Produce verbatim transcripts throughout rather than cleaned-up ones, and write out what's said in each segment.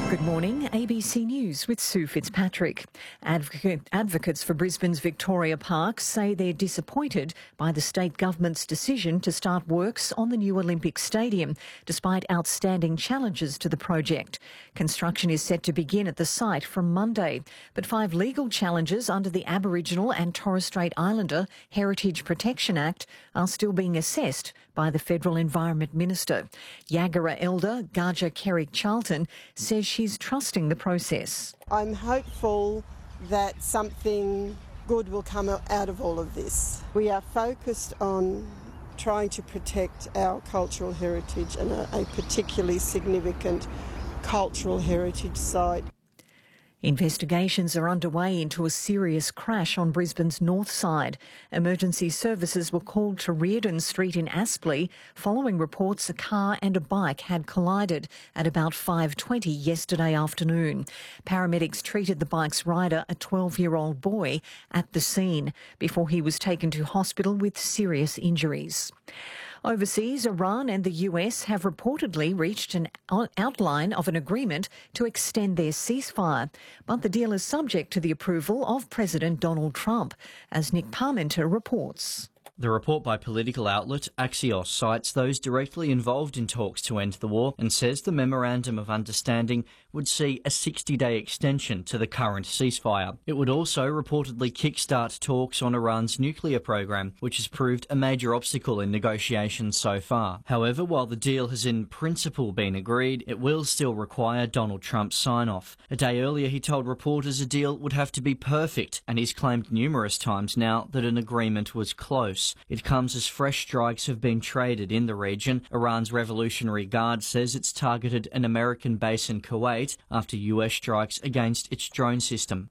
Good morning, A B C News with Sue Fitzpatrick. Advocate, advocates for Brisbane's Victoria Park say they're disappointed by the state government's decision to start works on the new Olympic Stadium, despite outstanding challenges to the project. Construction is set to begin at the site from Monday, but five legal challenges under the Aboriginal and Torres Strait Islander Heritage Protection Act are still being assessed by the Federal Environment Minister. Yagara elder Gaja Kerrick-Charlton says she's trusting the process. I'm hopeful that something good will come out of all of this. We are focused on trying to protect our cultural heritage and a, a particularly significant cultural heritage site. Investigations are underway into a serious crash on Brisbane's north side. Emergency services were called to Reardon Street in Aspley following reports a car and a bike had collided at about five twenty yesterday afternoon. Paramedics treated the bike's rider, a twelve-year-old boy, at the scene before he was taken to hospital with serious injuries. Overseas, Iran and the U S have reportedly reached an outline of an agreement to extend their ceasefire, but the deal is subject to the approval of President Donald Trump, as Nick Parmenter reports. The report by political outlet Axios cites those directly involved in talks to end the war and says the Memorandum of Understanding would see a sixty-day extension to the current ceasefire. It would also reportedly kickstart talks on Iran's nuclear program, which has proved a major obstacle in negotiations so far. However, while the deal has in principle been agreed, it will still require Donald Trump's sign-off. A day earlier, he told reporters a deal would have to be perfect, and he's claimed numerous times now that an agreement was close. It comes as fresh strikes have been traded in the region. Iran's Revolutionary Guard says it's targeted an American base in Kuwait after U S strikes against its drone system.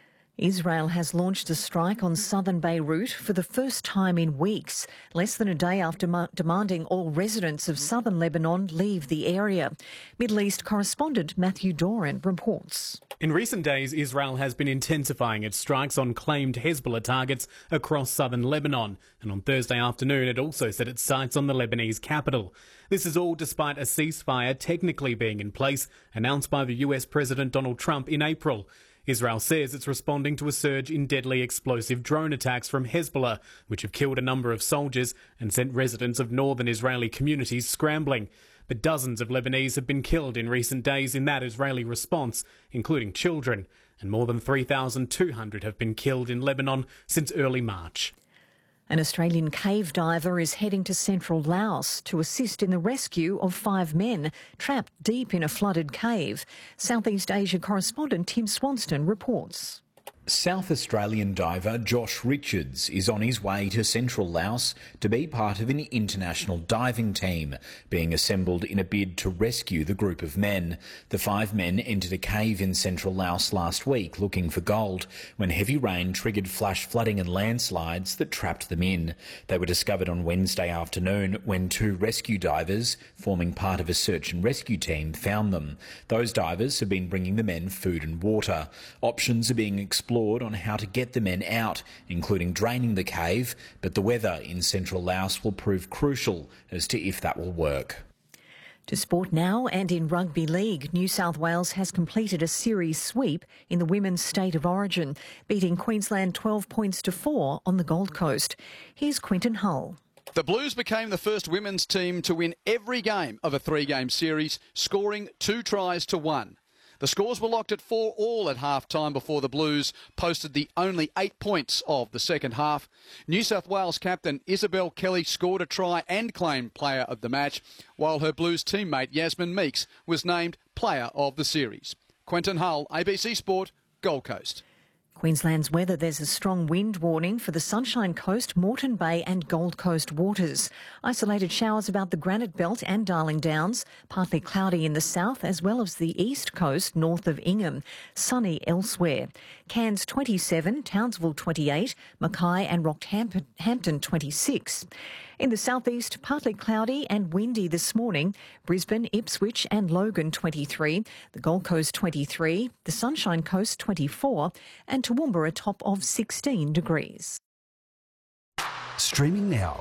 Israel has launched a strike on southern Beirut for the first time in weeks, less than a day after ma- demanding all residents of southern Lebanon leave the area. Middle East correspondent Matthew Doran reports. In recent days, Israel has been intensifying its strikes on claimed Hezbollah targets across southern Lebanon, and on Thursday afternoon it also set its sights on the Lebanese capital. This is all despite a ceasefire technically being in place, announced by the U S President Donald Trump in April. Israel says it's responding to a surge in deadly explosive drone attacks from Hezbollah, which have killed a number of soldiers and sent residents of northern Israeli communities scrambling. But dozens of Lebanese have been killed in recent days in that Israeli response, including children, and more than three thousand two hundred have been killed in Lebanon since early March. An Australian cave diver is heading to central Laos to assist in the rescue of five men trapped deep in a flooded cave. Southeast Asia correspondent Tim Swanston reports. South Australian diver Josh Richards is on his way to central Laos to be part of an international diving team being assembled in a bid to rescue the group of men. The five men entered a cave in central Laos last week looking for gold when heavy rain triggered flash flooding and landslides that trapped them in. They were discovered on Wednesday afternoon when two rescue divers, forming part of a search and rescue team, found them. Those divers have been bringing the men food and water. Options are being explored on how to get the men out, including draining the cave, but the weather in central Laos will prove crucial as to if that will work. To sport now, and in rugby league, New South Wales has completed a series sweep in the women's state of origin, beating Queensland twelve points to four on the Gold Coast. Here's Quinton Hull. The Blues became the first women's team to win every game of a three-game series, scoring two tries to one. The scores were locked at four all at half-time before the Blues posted the only eight points of the second half. New South Wales captain Isabel Kelly scored a try and claimed player of the match, while her Blues teammate Yasmin Meeks was named player of the series. Quentin Hull, A B C Sport, Gold Coast. Queensland's weather, there's a strong wind warning for the Sunshine Coast, Moreton Bay and Gold Coast waters. Isolated showers about the Granite Belt and Darling Downs, partly cloudy in the south as well as the east coast north of Ingham. Sunny elsewhere. Cairns twenty-seven, Townsville twenty-eight, Mackay and Rockhampton twenty-six. In the southeast, partly cloudy and windy this morning. Brisbane, Ipswich and Logan twenty-three, the Gold Coast twenty-three, the Sunshine Coast twenty-four and Toowoomba a top of sixteen degrees. Streaming now